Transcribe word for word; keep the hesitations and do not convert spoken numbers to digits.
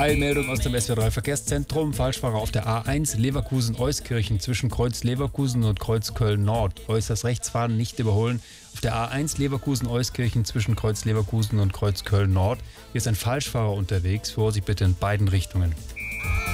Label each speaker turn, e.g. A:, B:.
A: Eilmeldung aus dem S W R drei Verkehrszentrum. Falschfahrer auf der A eins Leverkusen-Euskirchen zwischen Kreuz Leverkusen und Kreuz Köln-Nord. Äußerst rechts fahren, nicht überholen. Auf der A eins Leverkusen-Euskirchen zwischen Kreuz Leverkusen und Kreuz Köln-Nord. Hier ist ein Falschfahrer unterwegs. Vorsicht bitte in beiden Richtungen.